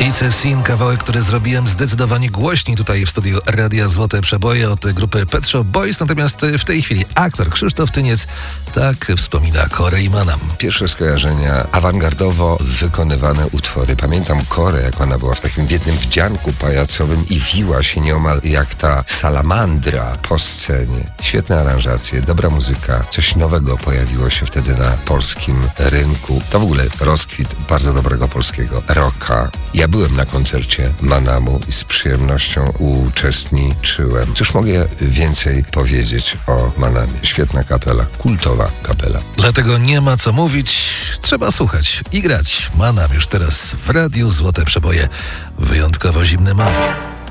It's a Sin, kawałek, który zrobiłem zdecydowanie głośniej tutaj w studiu Radia Złote Przeboje od grupy Pet Shop Boys, natomiast w tej chwili aktor Krzysztof Tyniec tak wspomina Korę i Manam. Pierwsze skojarzenia, awangardowo wykonywane utwory. Pamiętam Korę, jak ona była w takim jednym wdzianku pajacowym i wiła się nieomal jak ta salamandra po scenie. Świetne aranżacje, dobra muzyka, coś nowego pojawiło się wtedy na polskim rynku. To w ogóle rozkwit bardzo dobrego polskiego rocka. Ja byłem na koncercie Manamu i z przyjemnością uczestniczyłem. Cóż mogę więcej powiedzieć o Manamie? Świetna kapela, kultowa kapela. Dlatego nie ma co mówić, trzeba słuchać i grać. Manam już teraz w Radiu Złote Przeboje, wyjątkowo zimny maj.